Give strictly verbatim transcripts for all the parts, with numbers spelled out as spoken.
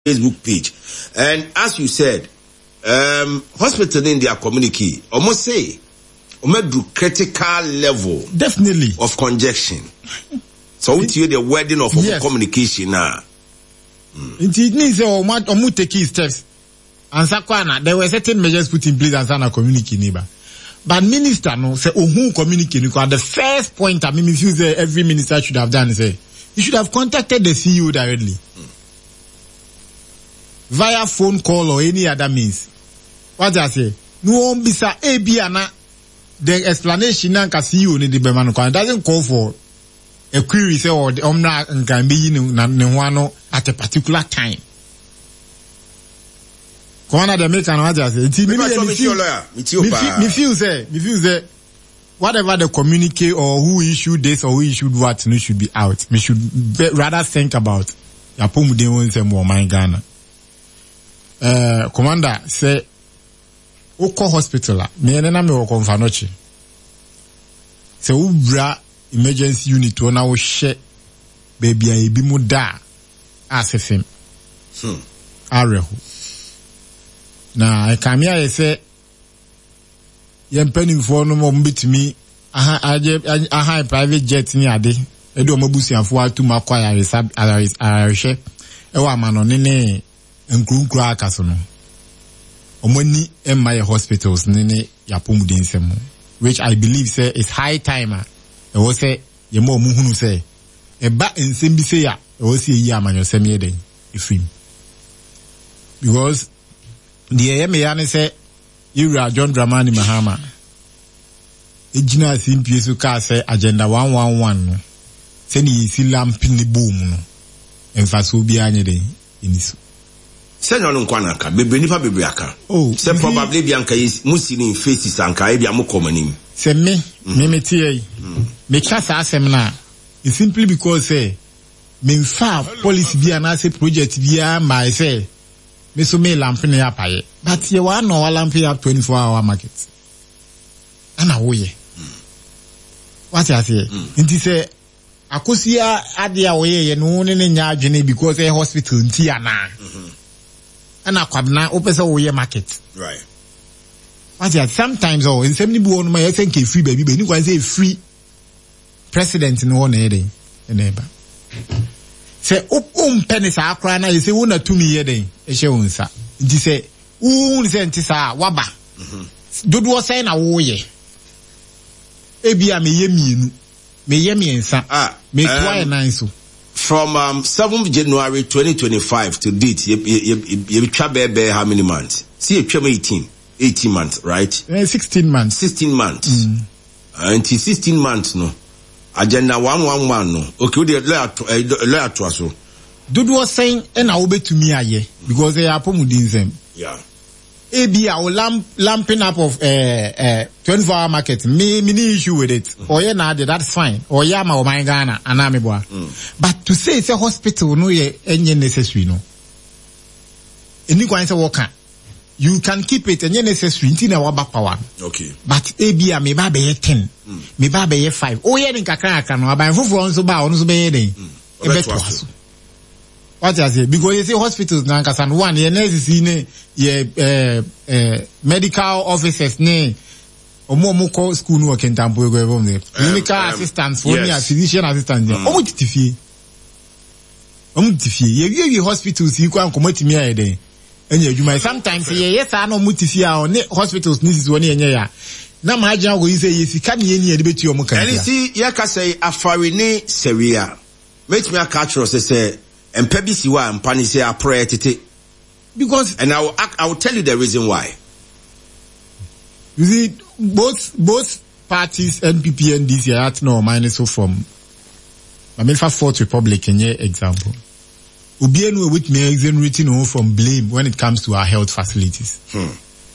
Facebook page. And as you said, um, hospital in their communique, almost say, almost do critical level. Definitely. Of congestion. So we hear the wording of yes. communication now. Mm. It means that we must take steps. And Sakwana, there were certain measures put in place and sana communicate neighbor. But minister no say oh who communicate because the first point I mean if you say every minister should have done is say you should have contacted the C E O directly. Mm. Via phone call or any other means. What I say? No one bisa A B ana the explanation na C E O ni the bemano doesn't call for a query say or the omna can be in at a particular time. Kwana de make an answer say it me me feel say me feel say whatever the communique or who issued this or who issued what no should be out. We should be, rather think about yapomu de won say more my Ghana. Uh, commander say Oko hospital me na me wo konfa nochi. Say ubra emergency unit wona wo hye baby a ebi mu da asefem. Hmm. Areho. Na kamia ye say yempeni for no mo mbitimi aha aje aha private jet ni ade e do mabusianfo atu makwa ya resab arahye e wa mano ne ne nkrunkru akaso no omoni emma hospitals ne ne yapomuden semo which I believe say is high timer e wo say ye mo muhunu say e ba ensem bi say ya e wo say yi amanyo sem ye den ifim because the yeme yani say Ira John Dramani Mahama ejina simpi so ka say agenda one one one no say ni si lamp ni boom no emfaso bi anye den inisu say no nkwana aka bebe nipa bebe aka oh say probably bi anka is musini faces anka e bi amokomanim say me me me tie me chasa asem na it's simply because say me fa policy bi ana say project bi ma say me so me lamp na ya paye but ye wa no lamp ya twenty-four hour market ana wo ye what you say nti say akosia ade a wo ye no ne nya adwene because a hospital nti ana ana kwabna opese wo ye market right what you sometimes oh in some ni bu on my think free baby be ni kwan say free president no na eden eneba say um penny sa akra na say wona tumi ye den e hye wonsa nti say won say nti sa waba dodo say na wo ye ebia me ye mienu me ye miensa ah me twa nine so from um seventh January twenty twenty-five to date you you twa be how many months see you twa eighteen eighteen months right uh, sixteen months sixteen months mm. uh, until sixteen months no agenda one one one no okay we dey lawyer to aso Dudu was saying and I will be to me aye because they are pomudin them yeah A B I will lamp lamping up of uh uh twenty-four hour market me me no issue with it mm-hmm. or yeah na that's fine or yeah ma o my Ghana ana me boa but to say it's a hospital no ye enye necessary no any kwan say work you can keep it enye necessary until na wa back power okay but A B I me ba be ten mm. me ba be five oh yeah den kakra aka no aban foforo nso ba ono so be den e beto aso what I say because you see hospitals na kasan one ye nurses ne ye eh eh medical officers ne omo omo call school no work in Tampo go even there clinical um, assistants for yes. physician assistants mm. omo titifie omo titifie ye ye hospitals yi kwa komotimi aye den enye adwuma sometimes ye yes na omo titifie a ne hospitals ni sisi woni enye ya na ma agya go yi say ye sika ne ye ni de beti omo kan and see ye ka say afari ni seria make me a catch us say and Pebi siwa and Pani say a prayer tete. Because and I will I will tell you the reason why. You see, both both parties, N P P and D C, are no minus so from I mean for Fourth Republic in your example. Ubienu with me exonerating from blame when it comes to our health facilities. Hmm.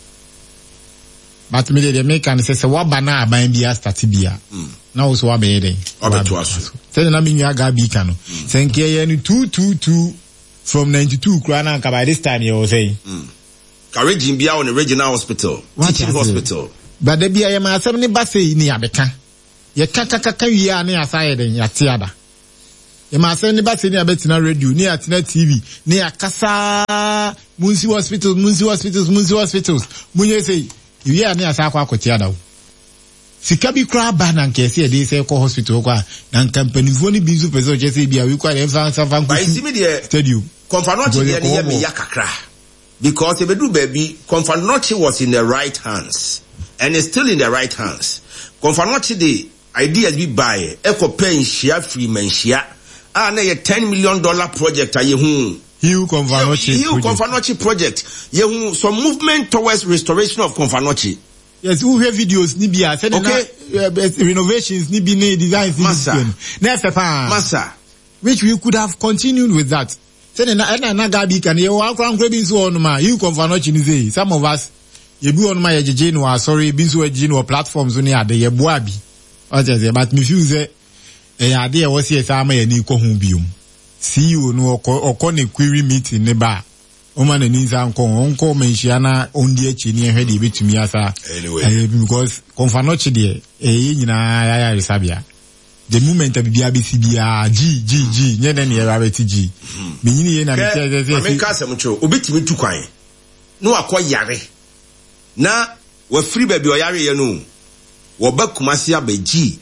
But me they make and say so what bana aban bia statibia. Now so what be dey. Obetuaso. Say na me nya ga bi ka no. Say nke ye ni two two two from ninety-two kura na by this time you was saying. Mm. Carrying bia on the regional hospital. Teaching hospital. But the bia ye ma asem ni ba say ni abeka. Ye kaka kaka wi a na asaye den ya tiada. e ma se ni ba se ni abetina radio ni atina T V ni akasa munsi hospitals munsi hospitals munsi hospitals munye say you ya ni asa kwa akotia dawo sika bi kra ba na nkese e dey say ko hospital kwa na nkampanifo ni bi su person je say bia we kwa dem fan fan kwa stadium Confanochi dey near me yakakra because ebedu baby Confanochi was in the right hands and is still in the right hands. Confanochi the ideas be buy eco pay share free men share ah na ten million dollar project aye hu Hiu Confanochi Hiu Confanochi project ye hu some movement towards restoration of Confanochi. Yes, we have videos ni bia say okay. uh, renovations ni bi ni designs Massa. Never pa Massa, which we could have continued with that. Say na na na gabi kan ye wa kran kra bi so on ma Hiu Confanochi ni say some of us ye bi on ma ye jeje no sorry bi so jeje no platforms ni ade ye boa bi. O je but me feel say e ade e wo say say ama ye ni ko hu biom. C E O no okọ na query meeting ne ba. O man na ninza nko onko menhia na ondi achi ni ehwe de betumi asa. Anyway, because Confanochi de e nyina ya ya resabia. The moment bibia be sibia G G G nye na ne ya be G. Me nyini ye na me say say. Me ka asem tro obetimi tu kwan. No akoyare. Na wa free baby oyare ye no. Wo ba kumasi abaji.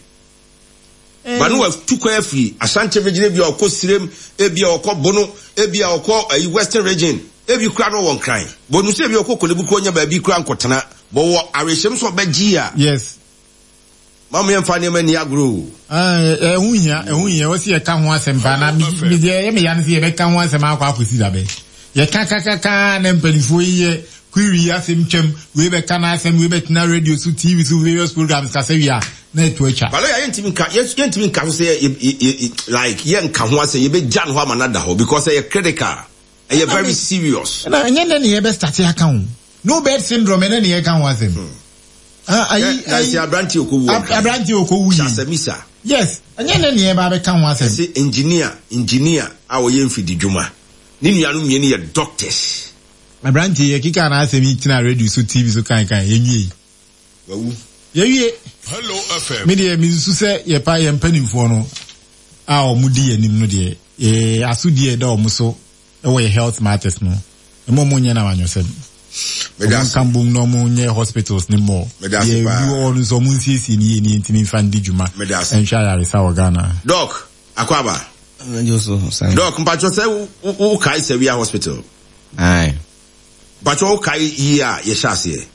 Ba no wa tu kwan free Ashanti region bi okosirem ebi okobono ebi okọ ayi western region ebi kura no won kran. Bonu se bi okokolebu ko nya ba bi kura nkotena. Bo wo areshem so ba ji a. Yes. Mamu yemfa ne mani agro. Ah eh hu hia eh hu hia wo se ye ka ho asempa na mi je me ya ne se ye be ka ho asem akwa akosi da be. Ye ka ka ka ka na mpelifo ye query asem twem we be kana asem we be tina radio so T V so various programs ka se wia na to echa. Balo ya yentimi nka yentimi nka so say like ye nka ho asem ye be jan ho amanada ho because ye critical and ye very serious. Na nye ne ye be start aka ho. No bed syndrome na ne ye ka ho asem. Ah ayi ayi Abranti Okowu. Abranti Okowu. Shasemisa. Yes, nye ne ne ye ba be ka ho asem. Say engineer engineer a wo ye mfidi dwuma. Ni nuanu mie ne ye doctors. Abranti ye kika na asem tina radio so T V so kan kan ye nwie. Wawu. Ye wie. Hello F M. Me de mi su se ye pa ye mpanimfo no. A o mu di anim no de. Eh asudi e da o mu so e wo ye health matters no. E mo mo nya na wanyosem. Me da kambum no mo nye hospitals ni mo. Ye bi o no so mu nsisi ni ni ntimi fa ndi djuma. En sha ya resa Ghana. Doc, akwaba. Njoso sai. Doc, mpacho se u kai se we hospital. Aye. Mpacho u kai here ye shase.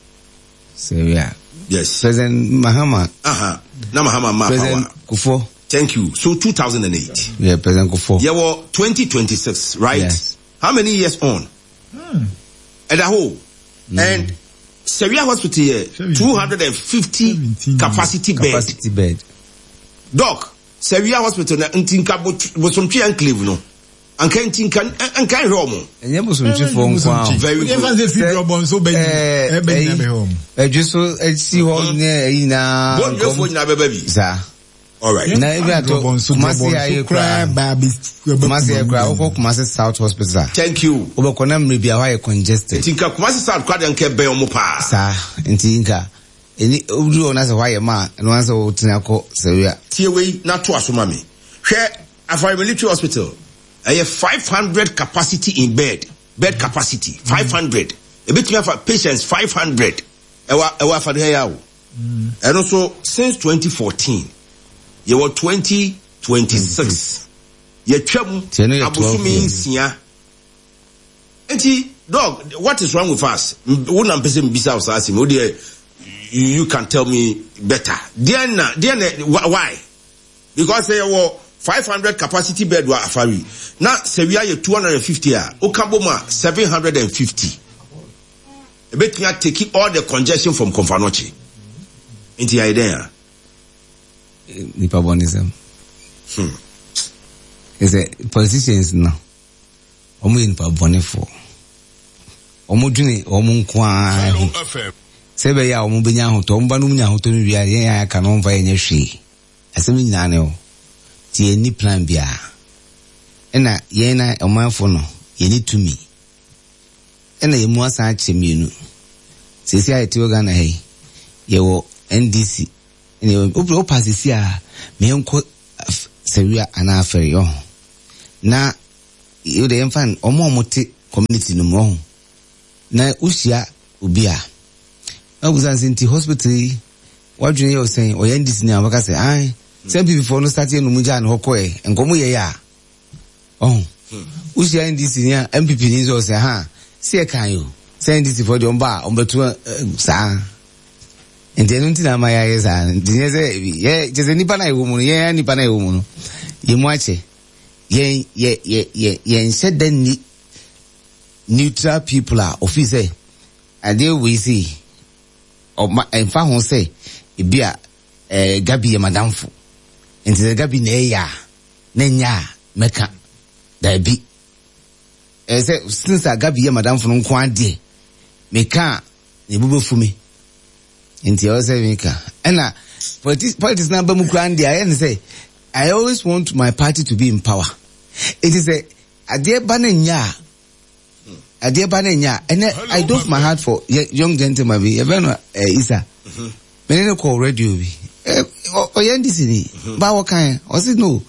Sevilla. Yes. President Mahama. Uh-huh. Na Mahama ma President Kufo. Thank you. So two thousand eight. Yeah, President Kufo. Yeah, well, twenty twenty-six, right? Yes. How many years on? Hmm. At the whole. Mm. And Sevilla Hospital here, two hundred fifty capacity bed. Capacity bed. Doc, Sevilla Hospital na ntinka bosomtwe enclave no. Anka ntinka anka home. Enye bosomtwe for nkwa. Very good. Even the free robon so be e be na be home. E just e si ho ne e na. Bon yo fo nyina beba bi. Za. All right. Na ebi ato Kumasi aye kra baby. Kumasi aye kra oko Kumasi South Hospital. Thank you. Obekona mrebi a why congested. Ntinka Kumasi South kwa de nke be omo pa. Sa ntinka. Eni odu ona se why ma no answer o tinako Sevilla. Tie we na to asoma me. Hwe Afari Military Hospital. I have five hundred capacity in bed. Bed capacity. five hundred. A bit for patients, five hundred. Ewa, ewa for the yaw. And also, since twenty fourteen, you were twenty twenty-six. You travel, abusumi siya. Enti, dog, what is wrong with us? Una mpese mbisa usasi, modi, you can tell me better. Diana, Diana, why? Because they were five hundred capacity bed wa Afari. Now, Sevilla ye two hundred fifty ya. Okaboma, seven hundred fifty. A bit me taking all the congestion from Confanochi. Into the idea. Nipa bonism. Hmm. Is a politicians now. Omu nipa bonifo. Omu duni, omu kwa. Sebe ya omu benya hoto. Omu banu mnya hoto ni biya. Yen ya kanomva yenye shi. Asemi nyane o. Ti ni plan bia. Ena yena omanfo no yeni tumi. Ena yemu asa ache mienu. Sisi a eti Ghana hey. Yewo N D C. Ene obi opasisi a me enko Sewia ana aferi oh na you dey fan omo omote community no mo na usia obi a na buzansi nti hospital wadwene yo sen oyandisi ni abaka say ai some people for no start no muja na hokoe enkomo ye ya oh usia ndisi ni M P P ni zo say ha see kan yo say ndisi for the omba ombetu sa enti no ntina ma ya ye sa ndine say ye je nipa na ewo mu ye nipa na ewo mu ye mu ache ye ye ye ye ye said then neutral people are officer ade we see o ma enfa ho say e bia eh Gabi ye madamfo enti the Gabi na ya na nya meka da bi eh say since Gabi ye madamfo no nko ade meka ne bubo fumi enti o say meka ena politics politics na ba mu kra ande I say I always want my party to be in power. It is a ade ba na nya ade ba na nya and I don't my heart for young gentleman be even uh, Isa me no call radio be o yandisi ni ba wo kan o say no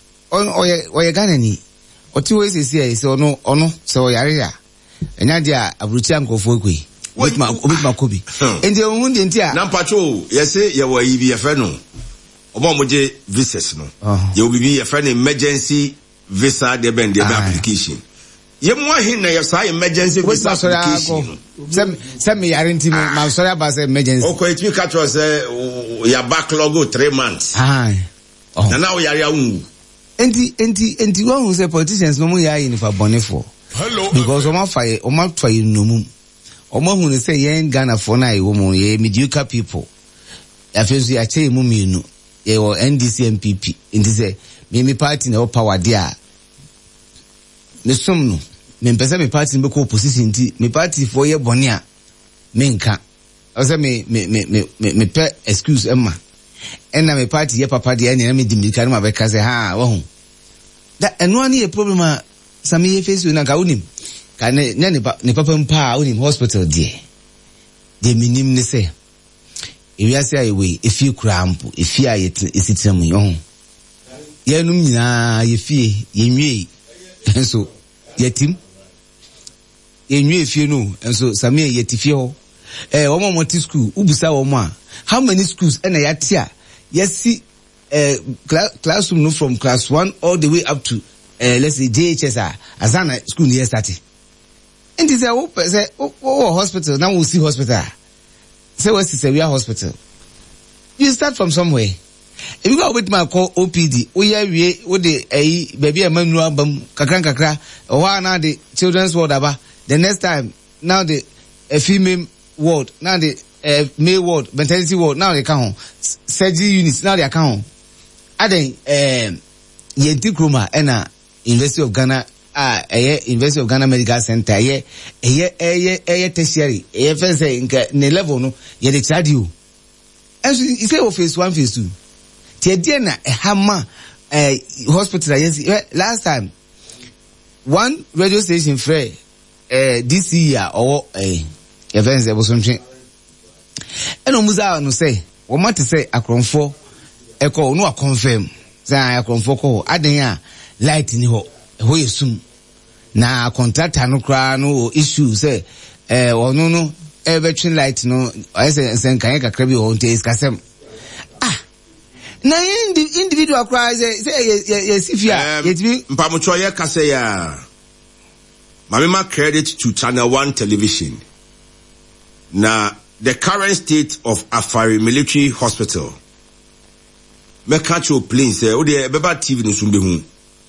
o ye o ye Ghana ni o ti we say say say ono ono say o yare ya enya dia abruchi ankofo ekwe obit ma obit ma kobi enti o hu ndi a na pacho ye say ye wa yi bi ye fe no omo moje visas no ye obi bi ye fe no emergency visa de ben de application ye mo ahin na ye say emergency visa application sem sem me yare nti ma sorry about say emergency o ko it me catch us say ya backlog o three months ah oh na now yare awu enti enti enti one who say politicians no mo ya yin for bonefo because o ma fa o ma twa yin no mu o ma hu say yen Ghana for na e wo mo ye mediocre people ya fesu ya che mu mienu ye wo N D C M P P enti say me me party na o power there me som no me pese me party be ko opposition ti me party for ye bone a me nka o say me me me me me pe excuse emma ena me party ye papa dia na me dimika na be ka say ha wo hu da eno ani e problem a sami ye face na ka unim ka ne ne ne papa mpa unim hospital die de minim ne say ewia say ayi efi krampo efi ayi esitiam yo ye num nyina ye fie ye nwie enso yetim ye nwie fie no enso sami ye tifie ho eh wo mo ti school ubusa wo mo a how many schools ena ya tia yesi eh classroom no from class one all the way up to uh, let's say J H S R azana school near starting and this wo say wo hospital now we see hospital say we see Sewia hospital you start from somewhere. If you go with my call O P D, we are we with the a baby a man album kakran kakra or now the children's ward aba. The next time now the a female ward, now the uh, male ward, maternity ward, now they come surgery units, now they come. I think um Yenti Kruma and uh University of Ghana ah uh, University of Ghana Medical Center yeah eh eh eh tertiary eh first in the level no ye the charge you. And so you say phase one, phase two. Tiediana a hammer a hospital yes last time one radio station free uh this year or a events there was something and omuza no say what matter say akronfo e ko no confirm say akronfo ko aden a light ni ho ho yesum na contractor no kra no issue say eh ono no e between light no I say sen kan kakra bi ho nte iskasem na individual cry say say yes if you are mpamucho ye kase ya mamema credit to Channel One television na the current state of Afari Military Hospital me catch your plane say o de beba T V no sumbe hu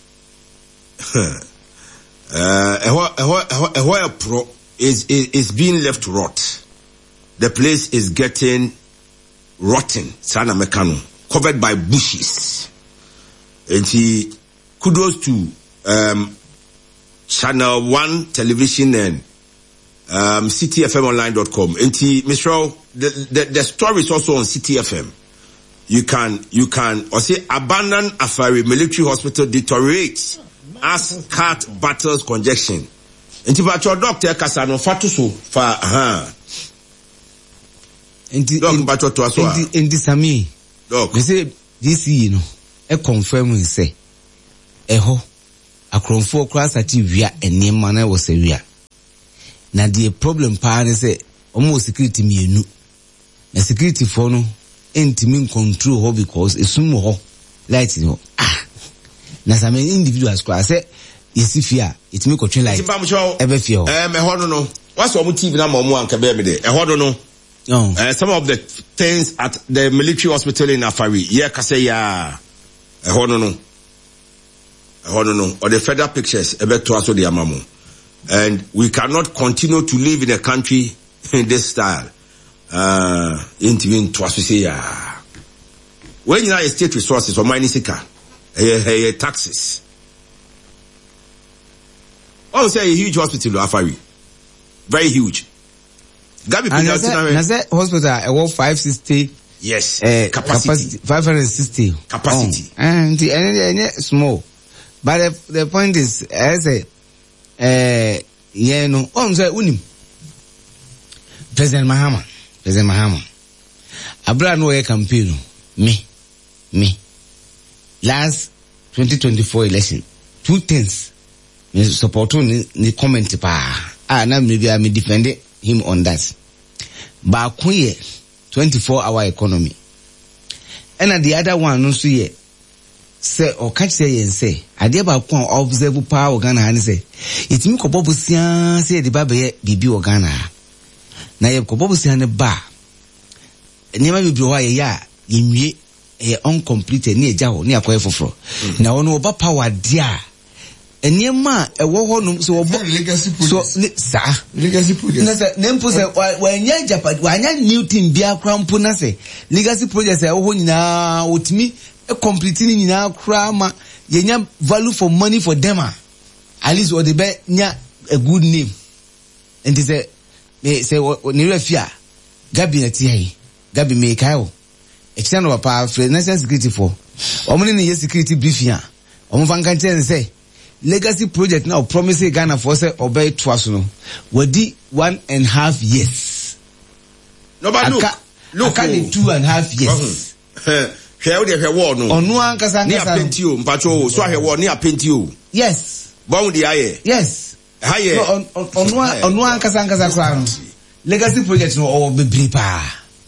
eh ehwa ehwa ehwa pro is is being left rot. The place is getting rotten sana mekano covered by bushes. And he kudos to um, Channel One television and um, C T F M online dot com. And he, Mister O, the, the the story is also on C T F M. You can you can or say abandon Afari Military Hospital deteriorates as cat battles congestion. And he but your doctor Kasano Fatuso for uh in the in the Sami. Look. They say this you know e confirm we say eho akromfo kra sati wia enema na wo se wia na the problem pa ne say omo security mienu na security for no entimi control ho because esum ho light no ah na some individuals kra say yesifia itimi ko twen light ebe fie ho eh me ho no no what's omo T V na mo mo anka be me de e ho no no no uh, some of the things at the military hospital in Afari yeah ka say ya e ho no no e ho no no or the further pictures ebe to aso de amamo. And we cannot continue to live in a country in this style. Uh, intervene to associate. When you have state resources or mining sika, eh, taxes. I would say a huge hospital, Afari. Very huge. Gabi and that hospital, I want five sixty. Yes. Uh, capacity. capacity. five hundred sixty. Capacity. Oh. And, and, and, and small. But the, the point is, as a, eh yeah no on say unim President Mahama President Mahama abra no e campaign me me last twenty twenty-four election two things me support ni ni comment pa ah na maybe I me defend him on that ba ko ye twenty-four hour economy and the other one no so ye say or catch say yen say ade ba ko observe pa organ ha ni say itimi ko bobusia say de ba be bibi organ ha na ye ko bobusia ne ba enema bibi ho ye ya yimwie e uncompleted ni eja ho ni akoye foforo na wono oba power dia enema e wo ho no so obo so sa legacy project na say nempo say wa nya japad wa nya new team bia krampo na say legacy project say wo ho nyina otimi a completely nyina krama yenya value for money for them at least or the be nya a good name and they say they say ni refia Gabi na tie Gabi me kayo e kina no pa national security for omni ni security briefing a omo fan kan tell say legacy project now promise Ghana for say obey twice no wadi one and a half years no but look look aka two and a half years hwe de hwe wo no onu ankasa ni apenti o mpacho so hwe wo ni apenti o yes bon di aye yes aye no onu onu ankasa ankasa kwa no legacy project no o bebre pa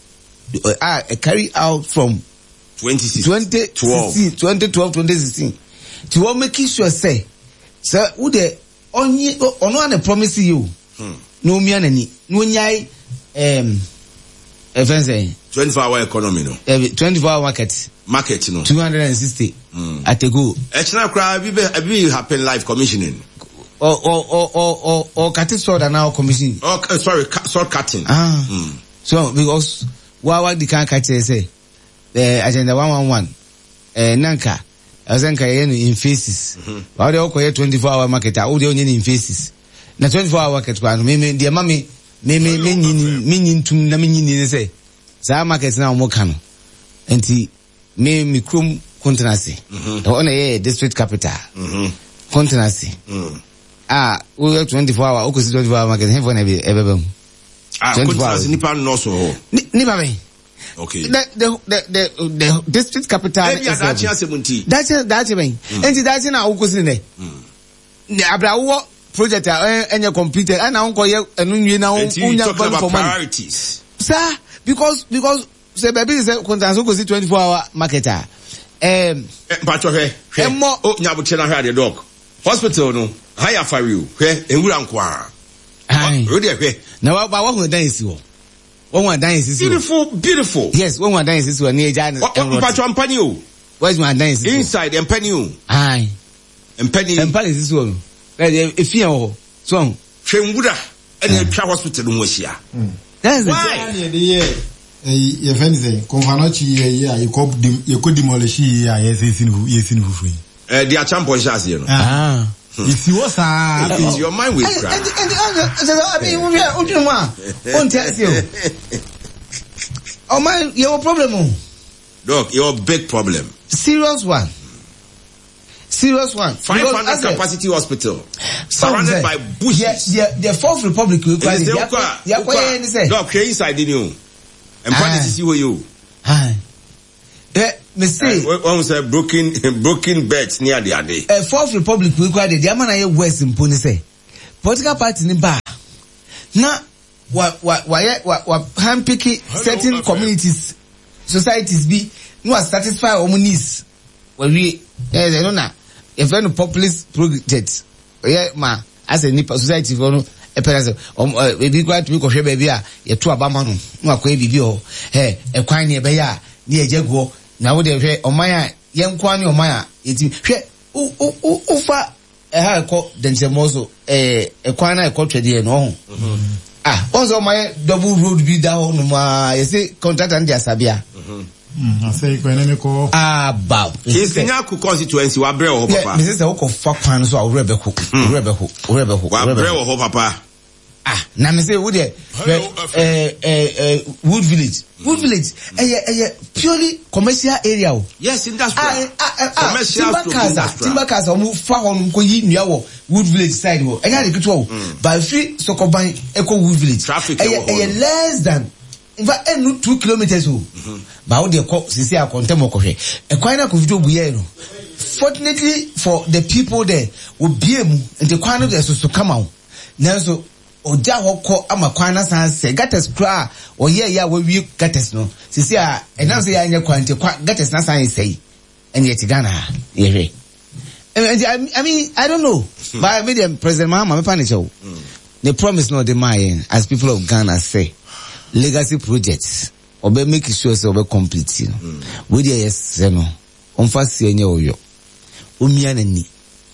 ah carry out from twenty twelve twenty twelve twenty sixteen to what make sure say sir who the only onu an promise you no mi anani no nyai em e fancy twenty-four hour economy no twenty-four hour market market no two hundred sixty mm. at a go e china cry be be happen live commissioning or or or or or cut sword and now commission oh uh, sorry sword cutting ah mm. So because what what the can catch say the agenda one one one eh nanka azenka yen in phases what they call twenty-four hour market all the only in phases na twenty-four hour market kwa me me the mama me me me me nyintum na me nyini say sa market na omo ka no enti me me krom continency the one eh district capital mhm continency mhm ah we twenty-four hour o ko twenty-four hour market he for na be ebebem ah continency ni pa no so ho ni ba me okay the the the the, the district capital is that chance seventy that's that's me enti that's na o ko sin ne ne abrawo project enya completed and na onko ye enu nwie na unya value for money priorities sir because because say baby say continency go see twenty-four hour market ah um pacho he he o nyabuche na hwe de dog hospital no higher for you hwe ewura nkwa ai o de hwe na wa wa hu dan isi wo won wa dan isi beautiful beautiful yes won wa dan isi wo na eja na pacho ampani o where's my dan isi inside ampani o ai ampani ampani isi wo e efia ho so hwe nwura ene twa hospital no hia that's why the year eh ye fenze konfanochi ye ye ye ko ye ko demolish ye ye sesinu ye sinu fufu eh dia champion chance you know ah isi wo sa is your mind with cry and and I mean we are ujun ma on tell you oh man your problem dog your big problem serious one serious one five hundred capacity a, hospital surrounded say, by bushes yeah the fourth republic we call it yeah yeah say dog inside the new and what is you you ah eh me say one say broken broken bets near the day. A Fourth Republic we call the amana ye West in Pony say. Political party ni ba. Na wa wa wa wa wa handpicking certain communities, societies be no satisfy our needs. When we eh no na if any populist project yeah ma as a nipa society for no e person um e bi kwa to me ko hwe ba bi a ye to abama no no akwa bibi ho eh e kwan ne be ya ne ejego na wo de hwe oman a ye nkwa ne oman a eti hwe u u u fa e ha ko densemoso eh e kwan na e ko twede no ho ah onzo oman double road bi da ho no ma ye say contract and dia sabia Mm, I say when I go. Ah, bow. He's in your constituency. Wa bre o papa. Me say say wo ko fa kwan so a wo rebe ko. Wo rebe ko. Wo rebe ko. Wa bre o papa. Ah, na me say wo de eh eh Wood Village. Wood Village. Eh eh purely commercial area o. Yes, industrial. Ah, commercial casa. Timber casa mo fa hon ko yi nua wo Wood Village side wo. Enya de kitwa wo. By free Sokoban Eco Wood Village. Traffic eh eh less than in fact enu two kilometers o. Ba wo de ko sisi a kontem ko hwe. E kwan na ko video buye no. Fortunately for the people there, we be mu and the kwan no there so come out. Nanso oja hokọ ama kwan na san se gates kra o ye ya we wi gates no sisi a enam se ya anya kwan te gates na san sei and yet Ghana ye hwe. I mean I don't know but medium President Mahama me panic o. The promise no the my as people of Ghana say legacy projects obe make sure say obe complete you know we dey yes no onfa sie nya oyo omia nani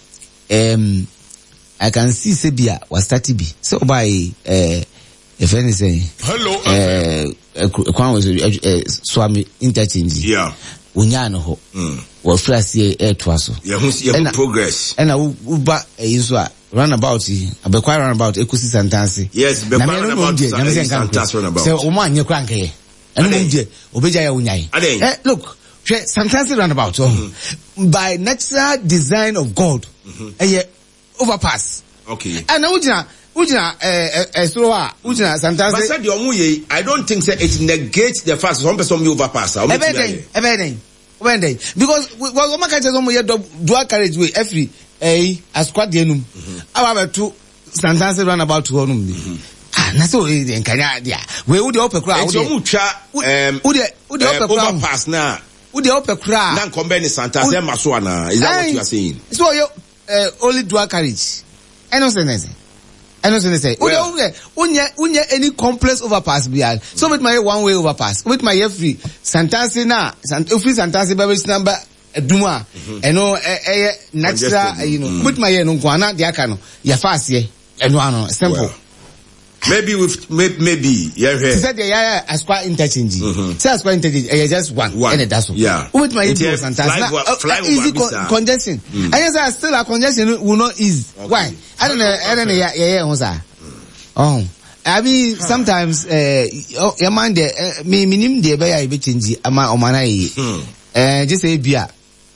um I can see say bia was start bi so by eh if anything hello eh kwan was swami interchange yeah onya no ho wo frase e to aso yeah hu see progress and u ba e so a runabout abekwa runabout ekusi santance yes be runabout santance runabout so o ma anye kwan ke enu mo je obeja ya unyai eh look santance runabout by natural design of God eh overpass okay and ujina ujina eh eh so a ujina santance but said the omuye I don't think say it negates the fact some person me overpass how much everything everything when they because we we make say some dual carriage way every eh asquad de enum aba betu santance runabout to honum ah na so e nkanya dia we wo de opekura wo de omutwa um wo de wo de opekura overpass na wo de opekura na nkombe ni santance maso ana is that what you are saying so you uh, only dual carriage I don't say anything I don't say anything well, unya unya any complex overpass beyond so with my one way overpass with my free santance na free santance baby number duma eno eh natural you know with my no kwana dia ka no ya fast ye eno ano simple maybe with maybe yeah here said yeah as quite interchange say as quite interchange eh just one and that's all yeah with my santance easy congestion and yes still a congestion will not ease why I don't know I don't know yeah yeah yeah oh I mean sometimes eh your man there me minim dey be ya be change ama o mana yi eh just say bia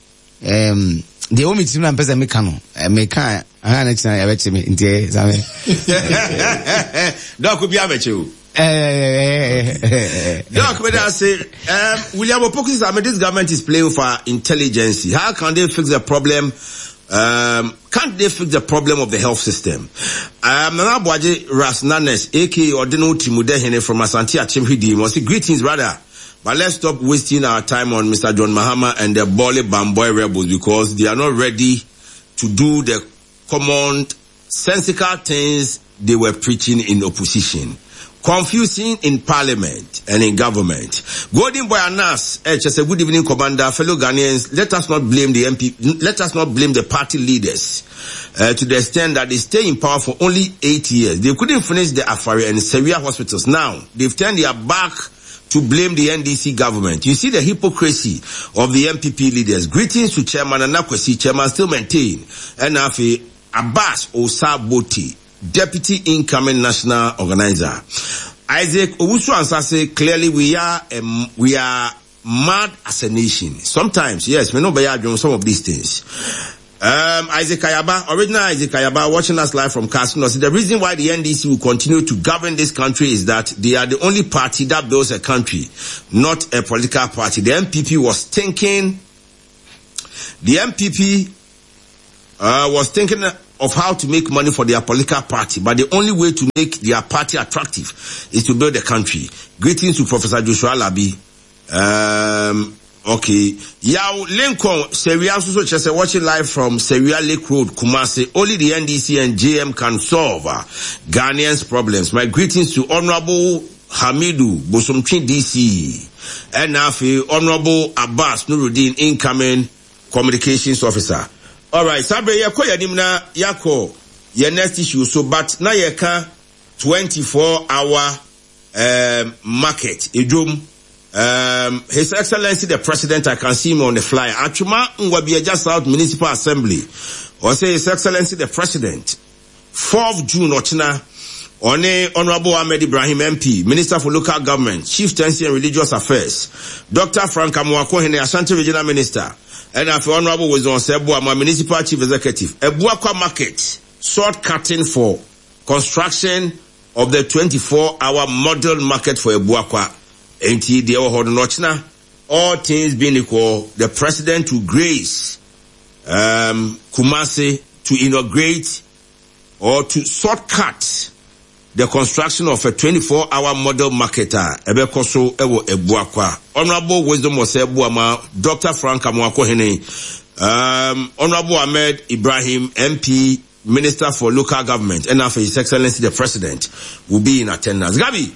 um the only thing I'm person me can me can I na china ya beti me ntie zame doc bi ameche o eh doc me da say um William Opoku say this government is playing for intelligence. How can they fix the problem? Um, can't they fix the problem of the health system? Um, Nana Boaje Rasnanes, aka Ordino Timudehene from Asante Achimhidi, must say greetings, brother. But let's stop wasting our time on Mister John Mahama and the Bole Bamboy rebels because they are not ready to do the common sensical things they were preaching in opposition. Confusing in parliament and in government. Golden Boy Anas, eh, just a good evening, Commander, fellow Ghanaians. Let us not blame the M P, let us not blame the party leaders uh, to the extent that they stay in power for only eight years. They couldn't finish the Afari and Seria hospitals. Now, they've turned their back to blame the N D C government. You see the hypocrisy of the M P P leaders. Greetings to Chairman Anakwesi. Chairman still maintain. And Afi Abbas Osaboti, Deputy Incoming National Organizer. Isaac Owusu Ansase, clearly we are um, we are mad as a nation. Sometimes, yes, we know by some of these things. Um, Isaac Ayaba, original Isaac Ayaba, watching us live from Casino. So the reason why the N D C will continue to govern this country is that they are the only party that builds a country, not a political party. The N P P was thinking, the N P P uh, was thinking of how to make money for their political party, but the only way to make their party attractive is to build a country. Greetings to Professor Joshua Labi. Um, Okay. Yao Lincoln, Seria also just watching live from Seria Lake Road, Kumasi. Only the N D C and J M can solve uh, Ghanaians' problems. My greetings to Honorable Hamidu Bosomchi D C. And now Honorable Abbas Nuruddin, incoming communications officer. Alright, Sabre yako yanimna yako your next issue. So, but na yeka twenty-four hour um, market. Idum. Um, His Excellency the President, I can see him on the flyer. Achuma Ngwabieja South Municipal Assembly. Or say His Excellency the President. fourth of June, Ochina, One Honorable Ahmed Ibrahim M P, Minister for Local Government, Chieftaincy and Religious Affairs, Doctor Frank Amuako Hene, Ashanti Regional Minister, and after Honorable was on Sebuama, my Municipal Chief Executive. Ebuakwa Market, short cutting for construction of the twenty-four hour model market for Ebuakwa. Enti de Ohodnochna, all things being equal, the president will grace um, Kumasi to inaugurate or to shortcut the construction of a twenty-four hour model marketer. Ebekoso ewo Ebuakwa. Honorable Wisdom was Ebuama, Doctor Frank Amuako Hene, um, Honorable Ahmed Ibrahim M P, Minister for Local Government, and after His Excellency the President will be in attendance. Gabi.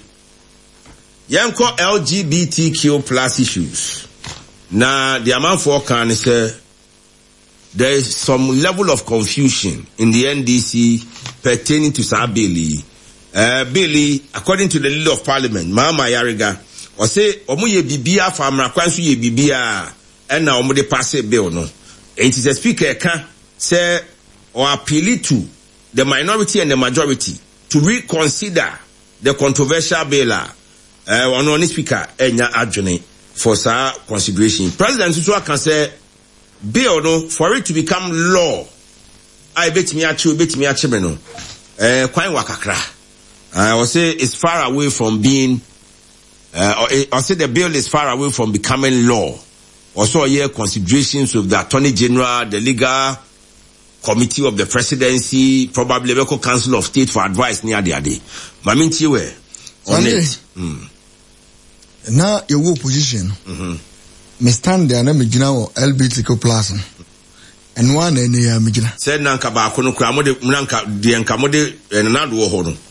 Yanko L G B T Q plus issues. Now, the amount for can say there is some level of confusion in the N D C pertaining to Sir Billy. Uh, Billy, according to the Leader of Parliament, Mama Yariga, or say, Omu ye bibia for Amrakwansu ye bibia, and now Omu de passe bill no. And it is a speaker can say or appeal to the minority and the majority to reconsider the controversial bill. Uh, one on speaker, Enya Adjone, for sa consideration. President Susua can say, bill no, for it to become law, I bet me achu, bet me achimeno, uh, quite wakakra. I will say it's far away from being, uh, or I'll say the bill is far away from becoming law. Also, here considerations of the Attorney General, the legal committee of the presidency, probably the local council of state for advice near the day. Maminti we on it. Mm. Now your opposition, mm-hmm. me stand there na me gina o L G B T Q plus, and one any ya me gina. Said nanka ba kono kura mo de nanka de nka mo de na do ho no.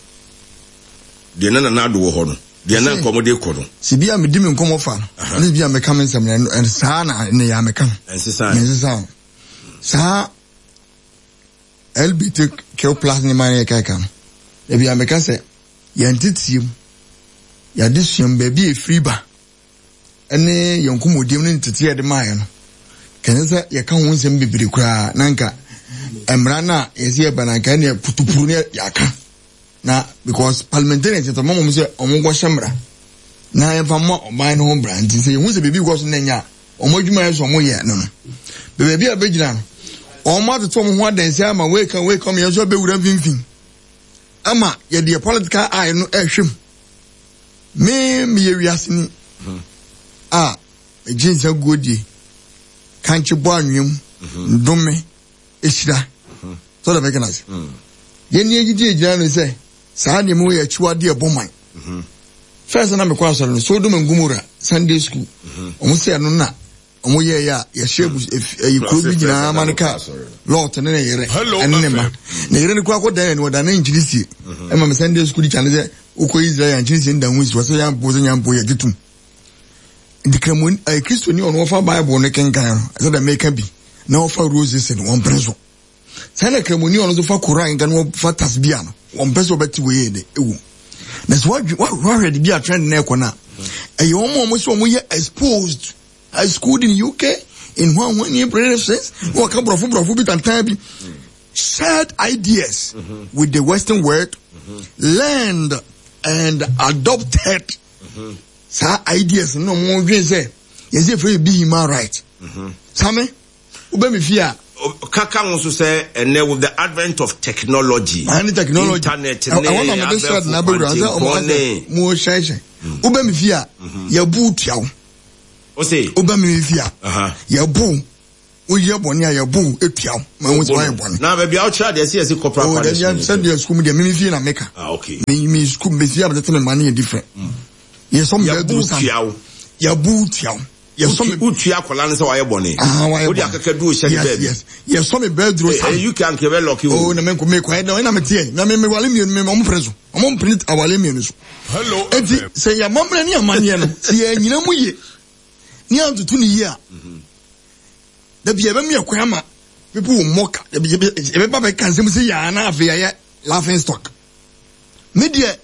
De na na do ho no. De na nka mo de ko no. Si bia me di me nkomo fa no. Ani bia me come nsam na sa na ne ya me kan. Ensisa. Ensisa. Sa L G B T Q plus ni man ye kai kan. E bia me kan se ye ntitium ya disuam baby e free ba ene yonkomodim ne ntete ye de maye no kenza ye kan won sem bibiri kura nanka emra na yesi e bananka ne putupuru ne yaka na because parliamentarians to mama say omugwo shemra na ye fa mo oman no brand say hu se baby go so na nya omodwuma ye so mo ye no no baby a begina no omo to mo ho adansi ama we kan we come ye so be wura finfin ama ye de political eye no ehwem me me wiasini ah ejinsa godi kanchi bo anwem ndome ehira so da mechanize ye ni ejide ejira no say saa ne mo ye chiwade eboman first na me kwa so no so do mangumura Sunday school omo say no na omo ye ya ye shebu e ko bi gina manika lot ne ne yere enne ma ne yere ne kwa ko dan ne oda na injilisi e ma Sunday school di chane uko Israel anjinsi nda nwisi wase ya mpoze nya mpo ya gitu ndikramon ai Kristo ni ono fa Bible ne kenkan so da make bi na ofa roses and one preso sana kramoni ono so fa Quran ga no fa tasbia no one preso beti we de ewu na so what what ready be a trend na ekona ai omo omo so omo ye exposed high school in U K in one one year process wo ka brofo brofo bi tantan bi shared ideas mm-hmm. with the Western world mm-hmm. learned and adopted mm-hmm. sa ideas no mo dwen say yes if you be human right mm-hmm. same ube me fear kaka also say and with the advent of technology and technology internet I want to make sure na be brother mo share share oba mi fia ya boot ya o say oba mi fia ya bu o ye boni ya bu etua ma wo say boni na be bia o try dey see as corporate partnership o dey send your school me mi fia na maker ah okay me me school me fia but the money different yes some ya bu tia ya bu tia yes some utua kola ne say wa ye boni o dey akakadu o share the yes yes some bedroom you can keep lock you oh na me ko me ko na na me tie na me me wale mi me mo preso mo print awale mi so hello enti say ya mamra ni amane no si ya nyina mu ye ni antutu ni ye a da bia be me akwa ma people will mock da bia be ba be kan sem say ya na afi ya laughing stock media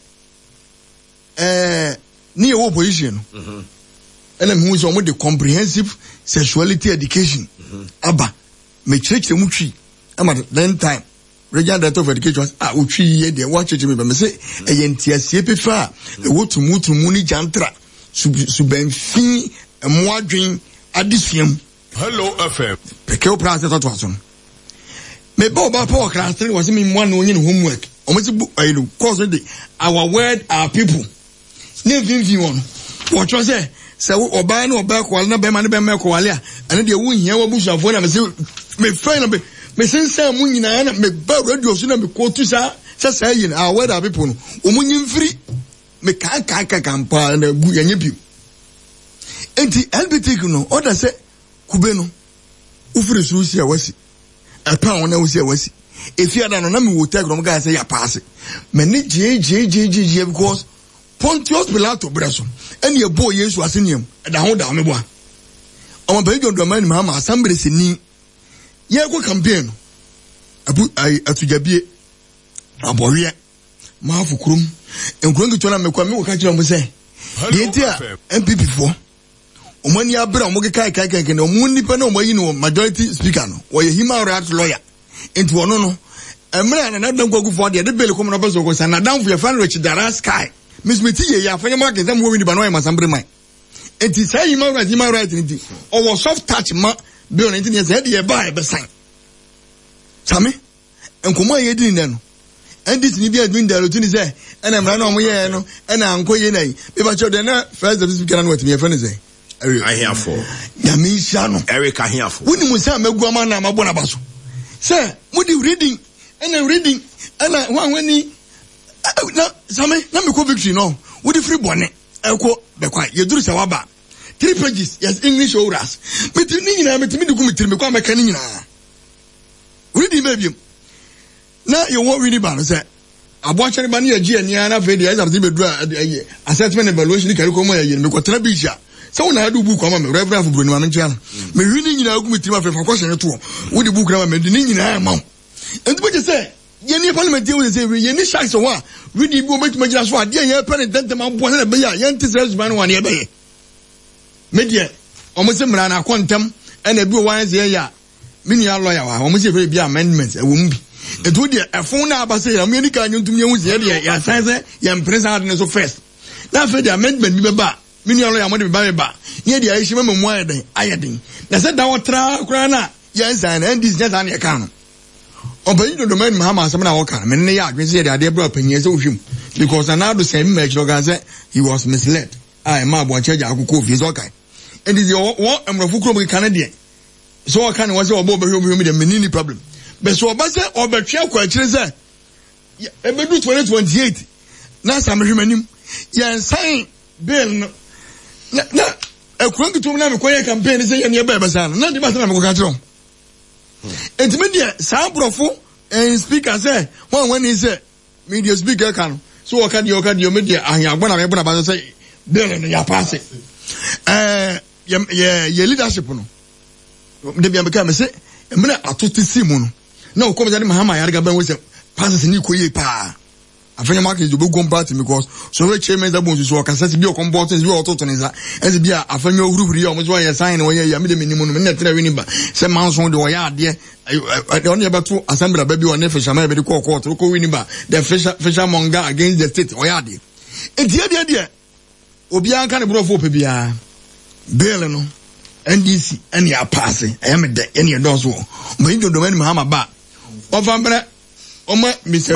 eh ni wo position no ela me hu so mo de comprehensive sexuality education aba me church mu twi ama then time regional director of education ah utwi ye de wa church me be me say e entiasie pefa e wotumu tumu ni jantra subenfin moadwen adisuam hello fm peke o praise to to aso me ba ba pa class three was me mo no yin homework o mo ti ayilu course de our word our people ne vinvi won wo cho say say oba na oba kwale na be ma ne be ma kwale a ene de wo hia wo busuafo na me say me fine na be me sense mu nyina na me ba radio so na me ko tu sa say say yin our word our people no o mu nyimfiri me kan kan kan kampa na gu yenye bi enti L B T Q no order say kube no ufiri so si awasi epa wona wo si awasi efi ada no na me wo tag no ga say ya pass me ni je je je je because Pontius Pilato braso eni ebo Yesu aseniam da ho da me boa o ma bejo do man ma ma assembly sini ye ko campaign abu ai atujabie abowie ma fukurum enkuron gitu na me kwa me wo ka kira mo say de ntia M P P fo omani abra omo ke kai kai kai ke no mu nipa na omo yi no majority speaker no wo ye human rights lawyer enti wono no emra na na dan kwagu fo de de bele kom no bezo ko sana dan fu ye fan rich dara sky Miss Meti ye ya fanya market them wo ni ba no ya masambre mai enti say human rights human rights enti o wo soft touch ma be on enti ne say de ye ba e be san same enkomo ye di ne no and this ni be doing the routine say and emra na omo ye no and anko ye nai be ba cho de na first the speaker na what me friend say I hear for Yamisha no Eric I hear for when you say megu ama na mabona baso say mo di reading and reading and one when ni na same na me ko victory no wo di free bone eko be kwa ye duru se waba three pages yes English oras but ni nyina me timi di ku mitiri me kwa meka ni nyina reading baby na you want really ban say aboachere ba na ye gi ani na fe dey exam be duru assessment evaluation kari ko mo ye me ko tra bisha so when I do book ama me reverend for broni ma ntia me hwini nyina agu mitiri ma fe fa question to wo di book na ma me di nyina ma enti be say ye ni parliament dey say ye ni sharks so wa we di bo make majira so ade ye pen dent ma bo na be ya ye nti say zuban wa na ye be ye media omo se mra na akontem e na bi o wan say ya mini ya lawyer wa omo se fe bi amendment e wo mbi eto de efon na aba say ya me ni ka nyuntum ye hu say ye ya san say ye present ne so first na fe the amendment bi be ba mini ya lawyer mo de ba be ba ye de ayi shima mu ayeden ayeden na say da wotra kura na ye san and this just an ye kan obayi do domain mahama asem na woka me ne ya adwen say de ade bra panye say ohwim because anado say me make logan say he was misled ai ma bo charge akoko fi so kai and is your what amrofo kro mo Canadian so what can was obo be hwim de menini problem but so oba say obetwe kwa kire say e be do twenty twenty-eight na sam hwemanim ye sign bill no na ekwan kitum na me koye campaign say ye ne ba ba san na de ba san na me ko ka kire enti media sa brofo en speaker say one when he say media speaker kan so o ka di o ka di media ahia agbona me gbona ba say bill no ya pass eh ye ye leadership no de bia me ka me say emna atoti simu no na o come say mahama ya ga ban we say passes ni koye pa afanya market do go party because so we chairman that bonsu so o ka say bi o come board things bi o to to nza as bi afanya ohuruhuri o mo so ya sign we ya me de minimu no me na tira we ni ba say manso de o ya ade on ebe to assembly ba bi o ne fisherman be de call court ko we ni ba the fisher fisherman against the state o ya ade enti ade ade obi an ka ne bro fo pe bia bail no N D C and ya pass I am a day any does one but you don't know any Mahama ba of Ambra Oma Mister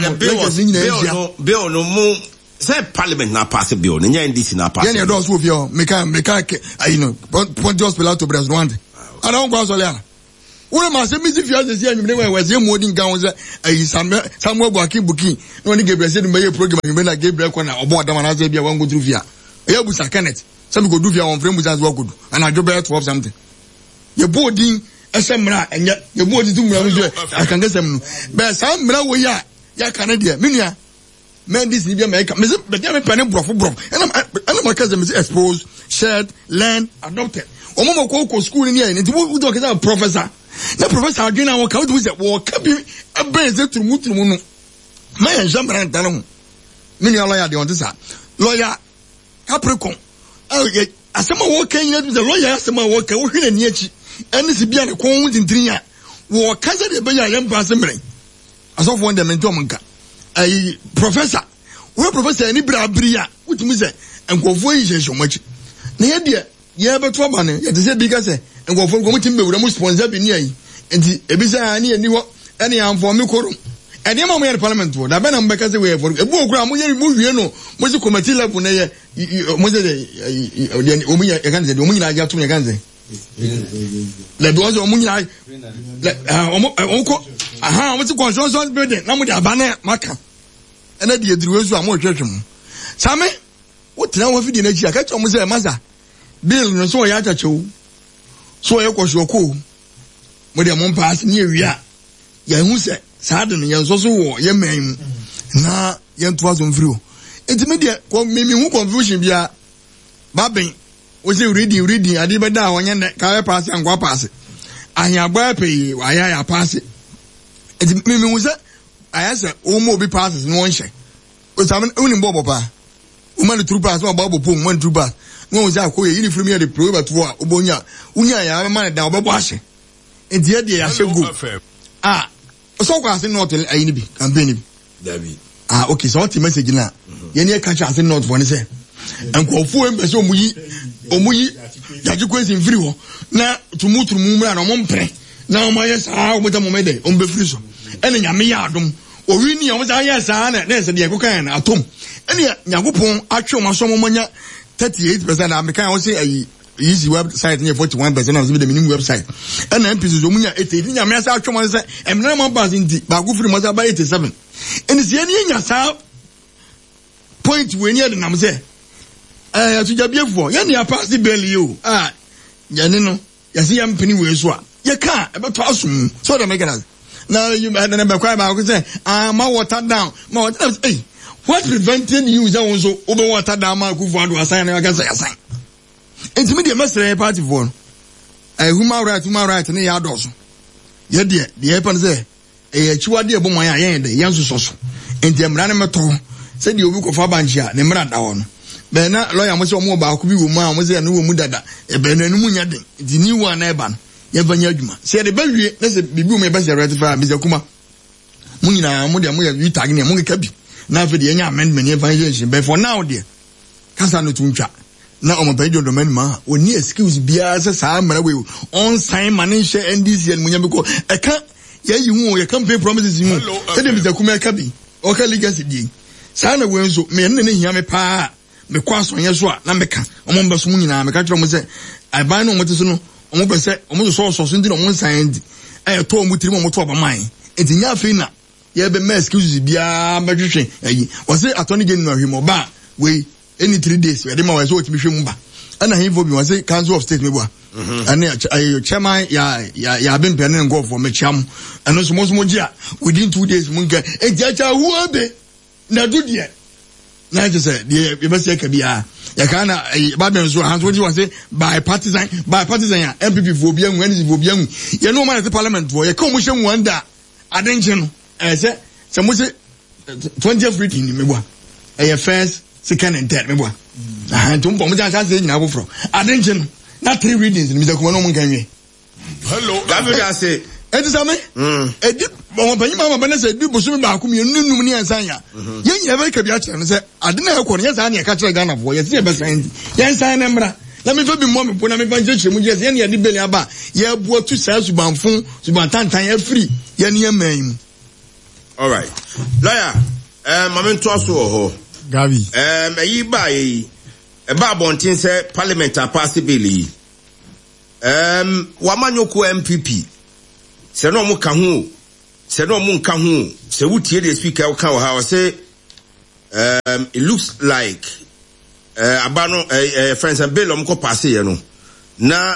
Bill Bill no more say parliament na pass a bill and N D C na pass any does with your mechanic mechanic you know Pontius Pilato Bras Rwanda I don't go so One of my semis if you have the same way was him holding gowns a somewhere walking booking. No one gave a certain program you may not give back when I bought them and I said, you won't go through here. I was a Kenneth. Some go do your own frame with us work good and I do better to have something. Your boarding a semra and yet your board is doing I can get them. But some way ya ya Canada, Minia. Man, this is America. But they have a penny broth broth. And I'm my cousin is exposed, shared, land, adopted. Omo ko school in here and it will talk about professor. Na professor Adwina wo ka wo say wo ka bi abenze turumu turumu no man jamran tanu me no lawyer de on this lawyer Capricorn asema wo kan yin the lawyer asema wo ka wo hwena ni achi ene si bia ne kon wudin tirin a wo ka se de be ya yam ba semre asofo won de me ntom nka ai professor wo professor ni bra bri a wutumi se enkofo yi hyehyɛ machi na ye de ye beto ba ne ye de se bi ka se enkofo ko mutim be wura mu sponsor bi ni ayi enti ebisa ani ani ho ene amfo me korum ene ma mo ye parliament wo da be na mbeka se we for ebu okura mo ye mo hwie no mo se committee level na ye mo se de o mo ye kan se de o mo nyina ja to me kan se le bi o se o mo nyina le o mo o ko aha mo se construction building na mo de abana maka ene de eduru ezu a mo hwehwem same wo tena wo fidi na ji aka cho mo se masa bill no so ya chacho so ye kwosho ko mo de mo pass ni ewia ya hu se saade no ye so so wo ye man na ye ntoa so mfiri o enti me de ko me me hu confusion bia ba ben o se ready ready ade be da onye ne ka we pass angwa pass ahia gba pe wa ya ya pass enti me me hu se aya se o mo bi pass no onhye o sa me uni bobo pa o man true pass o bobo po man true pass no za ko ye uniform ye de pro ba to a obonya unya ya man da obebo ahye enti ye de ya shegu ah so kwa se not ayi bi campaign bi David ah okay so what message na ye ne ka cha se not for ne se enkofo em be se omuyi omuyi yaji kwesi mfiri ho na tumuturumu mra na ompre na omo ye sa omo ta mo de ombe firi so ene nyame ya adom owi ni omo sa ye sa na na se de ekokan na atom ene nyagopon atwe omo so mo nya thirty-eight percent na me kan o se ayi easy website near forty-one percent of the minimum website and M P so munya eighty nya me asa atwom say emna man pass ndi ba go free mo say ba eighty-seven and is ye nya sa point we near the nam say eh to jabiefo ye na pass bill you ah ya ne no ya se yam pini we so a ye ka e beto asum so da make us now you na be kwa ba go say ah ma water down ma water down hey what preventing you that one so obe water down ma ku fu ado asan na ga say asan enti me de mesere party for eh human right human right ne ya doso ye de de e pan say eh chiwade ebo mo ya yen de yan so so enti emra ne meto se de obi ko fa banchi a ne mra da ho no be na lawyer mo se omo ba ko bi wo mu a mo se no wo mu dada e be na num nya de di ni wa na e ba no ye banya adwuma se de ba wie na se bibi mo e ba se ratify bi se kuma mu nyina mo de mo ya wi tag ne mo ka bi na fe de nya amendment e evangelization be for now de kasa no tuntwa na omo pejo do menma oni excuse bia se sa mara we on sign man share N D C and munya biko e kan ye yi hu ye campaign promises mu se de biza kuma ka bi o ka legacy di sa na we nso me ne ne hia me pa me kwaso ye so a na me ka omo mba so mu nyina me ka tro mo se ai ban no mo te so no omo be se omo so so so ndi no mo sign di e to omo tiri mo to ba man enti nya fe na ye be me excuses bia ma hwehwe ayi o se attorney general hwemo ba we any three days we dey ma so otimi hwem ba ana him bi say council of state me boa and ayo chairman ya ya ya ben pen ne go for me cham and so mo so mo gia within two days mun ga e jaja hu abe na do de na je say de be say ka bia ya kana ba ben so hands what you say by partisan by partisan ya M P P for bia hu any for bia hu ye no man the parliament for ye ka mo hwem wanda adenje no e say say mo say twentieth reading ni me boa e first second and third me boa ah ntum po mo ja sa say nyina bo fro adenje na three readings ni me kuma no mo kan wi hello Africa say edi same mm edi mo panyi mama bana say di bosumi ba akum ye nunum ni ansan ya ye nya ba ka bi a kire no say ade na ekọ no ye sa na e ka kire Ghana bo ye se be san ye san na mra na me fa bi mo me po na me fa nche mu je se ye ne beli aba ye buo tu sa subanfon subantantan ya free ye ne man. All right. Lawyer, um I'm into aso ho. Gavi. Um ayi ba yi e ba bontin say parliament a pass bill yi. Um wamanyoko M P P. Se no mo ka ho. Se no mo nka ho. Se wutie the speaker o ka how say um it looks like uh abano uh, uh, friends and bill omko pass ye no. Na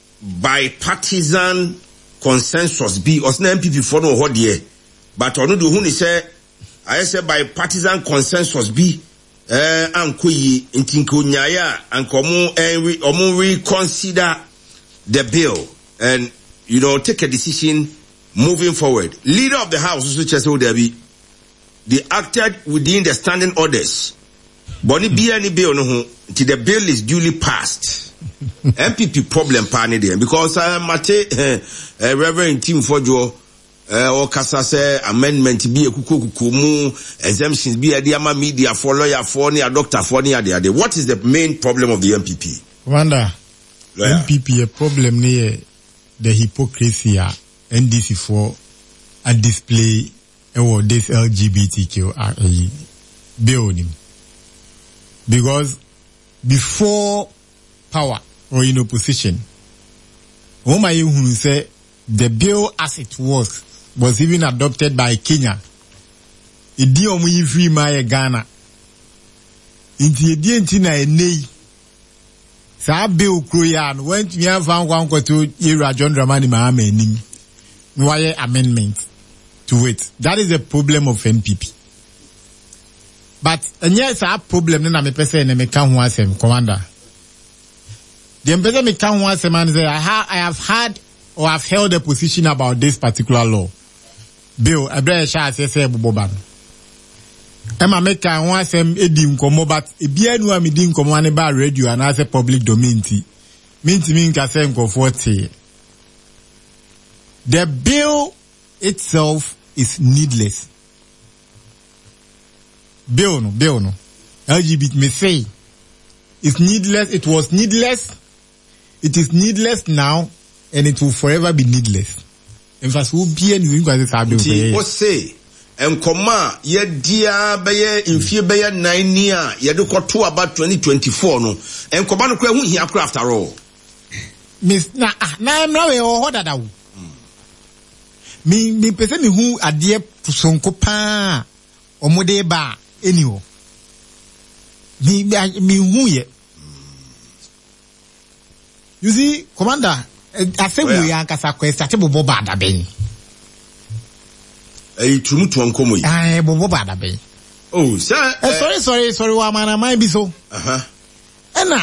bipartisan consensus be os na M P P for no ho de. But onu do hu ni say I say bipartisan consensus be eh anko yi ntinko nyaaya anko mo eh omo reconsider the bill and you know take a decision moving forward. Leader of the house also just so there be they acted within the standing orders. Boni be any bill no ho until the bill is duly passed. M P P problem pa ni there because uh, mate uh, uh, Reverend Tim Fojo uh, or kasa say amendment be ekuko kuku mu exemptions be ade ama media for lawyer for ni a doctor for ni ade ade. What is the main problem of the M P P? Commander, Lawyer. M P P a problem near the hypocrisy a N D C for a display or this L G B T Q building. Because before power or in opposition, Oma Yuhun said the bill as it was was even adopted by Kenya. Idi omu free my Ghana. Inti edi enti na enei. Sa bill kroyan went me have found one to Ira John Dramani Mahama enim. Why amendment to it. That is the problem of N P P. But and yes, our problem na me pese na me kan ho asem commander. The employer me kan ho asem and say I have I have had or I've held a position about this particular law. Bill, I better share say say boban. Emma make kan ho asem edi nkomo but e bia nu am di nkomo an ba radio and as a public domain ti. Minti min ka say nkofo te. The bill itself is needless. Bill no, bill no. L G B T may say it's needless. It was needless. It is needless now, and it will forever be needless. In fact, we'll be any you guys have been. What say? And comma ye dia beye in fear beye nine year ye do to about twenty twenty four no. And comma no kwe hu here after all. Miss na na am na we o hoda da wo. Mi mi pese mi hu ade sonko pa omode ba eniwo. Mi mi hu ye. You see, Commander, I say we are kasa kwesta te bobo ba da ben. Eh tumu tu ankomo yi. Ah bobo ba da ben. Oh, sir. Eh, sorry, sorry, sorry, wa mana mai bi so. Uh-huh. Ena.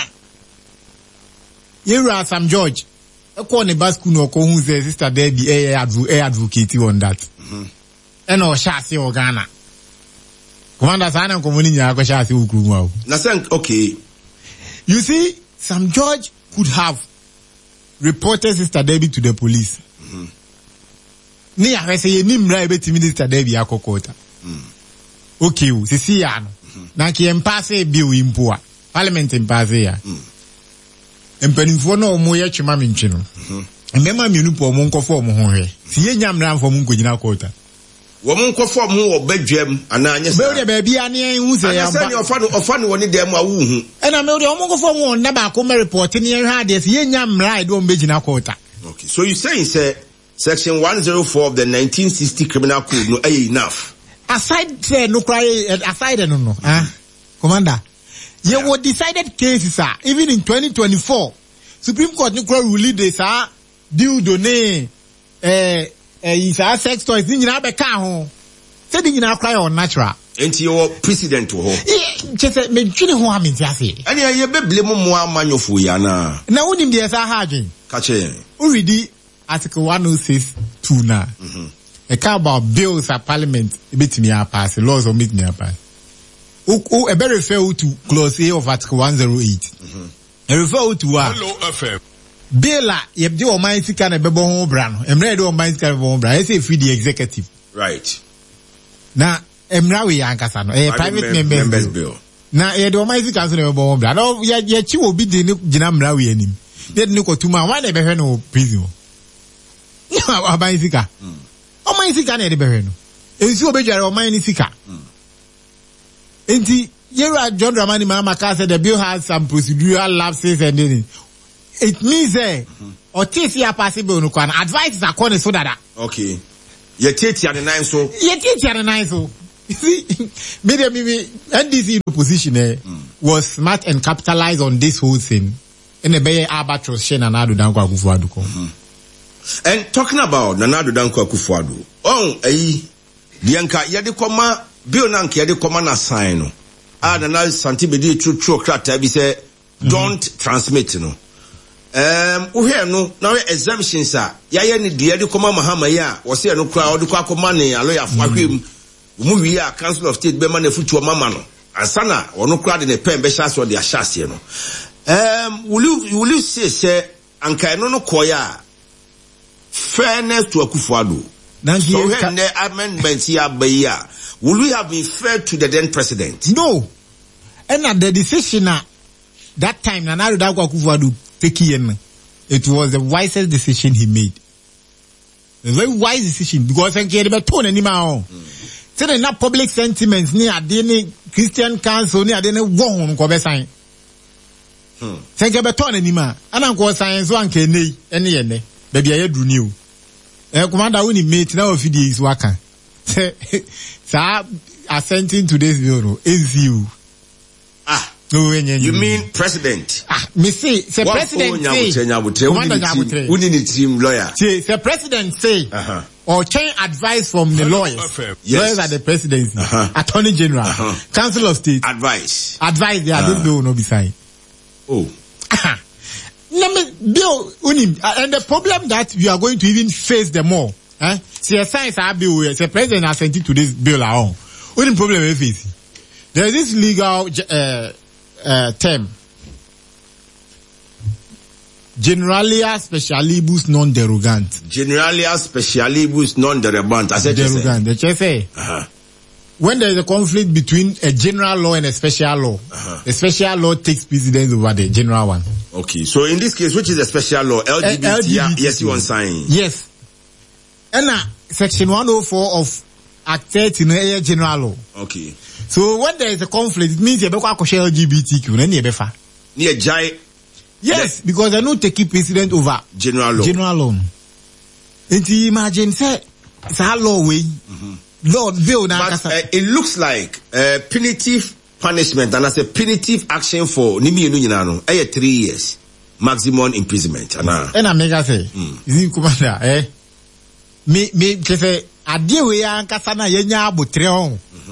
Yera Sam George. E ko ne basku no ko hu say sister Debbie eh advocate on that. Mhm. Ena o sha se o Ghana. Commander sana ko muni nya ko sha se ukuru ma o. Na say okay. You see, Sam George could have reported Sister Debbie to the police. Mhm. Ni a say ni mra be timi Sister Debbie akokota. Mhm. Okay, o sisi ya no. Na ki empase bill impoa. Parliament empase ya. Mhm. Empanimfo no omo ye twema mentwe no. Mhm. Mbema mienu po omo nkofo omo ho hwe. Si ye nyamra mfo mu nkogina kota. Wo mo nkofo mu wo badwam ana anya sa. Be de ba bia ne hu se ya ba. Ana se ni ofa no ofa no woni dem a wo hu. Ena me de omo nkofo mu na ba ko me report ne hwe ade si ye nyamra ide omo begina kota. Okay. So you saying say section one oh four of the nineteen sixty criminal code no eh enough. Aside say no cry aside no no. Ah. Commander, you yeah. were decided cases are even in twenty twenty-four. Supreme Court no rule this ah due donate eh eh is a sex toys ni nyina be ka ho. Say ni nyina cry on natural. Enti your president ho. Eh just me twene ho amenti ase. Ani ye be blame mo amanyofo ya na. Na wonim de esa ha adwen. Ka che. O read article one oh six two na. Mhm. E ka about bills at parliament e betimi a pass laws o meet me a pass. O o e be refer to clause A of article one oh eight. Mhm. E refer to a Hello F M. Bill a ye de o man sika na bebo ho bra no. Emre de o man sika bebo ho bra. E say free the executive. Right. Na emra we yankasa no. Eh private members, members bill. bill. na ye do mai sika so na bo bra no ye ye chi obi de ni gina mra we anim de ni ko tuma why na be hwe no prison abai sika o mai sika na de be hwe no ensi obedware o mai ni sika enti Yera John Dramani Mahama said the bill has some procedural lapses and then it means eh or T C possible no can advice is according so that okay ye tete and nine so ye tete and nine so you see maybe maybe N D C opposition eh mm. was smart and capitalized on this whole thing in the Bay Albatross Shane and Nana Danko Akufo-Addo. And talking about Nana Danko Akufo-Addo, oh eh Bianca yede koma bill nanke yede koma na sign no ah na na santibedi true true krata bi say don't transmit no um uhe no na exemptions a yaye ne de yede koma Mahama ya wo say no kra wo kwa koma ne aloya fahwem mu wi a council of state be ma na futu mama no ansana wo no kra de ne pen be sha so de ahase no um will you will you say say anka no no koya fairness to Akufo-Addo. So when the amendments here by will we have been fair to the then president? No. And at the decision uh, that time Nana Akufo-Addo taking it was the wisest decision he made. A very wise decision because I can't even turn anymore. So the not public sentiments near any Christian council near any one ko be sign. Hmm. Say ke be turn anymore. Ana ko sign so anke nei ene ye ne. Baby I do new. Eh, commander, we need mate now. If is working, sir, assenting to this bill is you. Ah, you mean president? Ah, me say, the president say. Commander Nyabutre. We need team lawyer. Say, the president say. Uh-huh. Or change advice from the lawyers. Yes. Lawyers are the presidency, uh-huh. Attorney General, uh-huh. Council of State. Advice. Advice. Yeah, uh-huh. This bill will not be signed. Oh. Bill, and the problem that we are going to even face them more. Eh? See, a science I bill, the president has sent it to this bill alone. What the problem we face? There is this legal uh, uh, term, Generalia specialibus non derogant. Generalia specialibus non derogant. I said derogant. The chair say. Uh-huh. When there is a conflict between a general law and a special law, uh-huh. the special law takes precedence over the general one. Okay, so in this case, which is the special law? L G B T, L G B T yes, you want sign. Yes. And now, section one oh four of Act thirty in a general law. Okay. So when there is a conflict, it means you have to L G B T Q. Near Jai. Yes, the, because they don't take precedent over general law. General law. And you imagine, say, it's a law way. Mm-hmm. Lord, Bill, but uh, it looks like uh, punitive punishment and as a punitive action for Nimi Nunano, eh, three years maximum imprisonment. And I make a say, is it commander, eh? Me, me, say, I deal with Ankasana Yenya Butreon.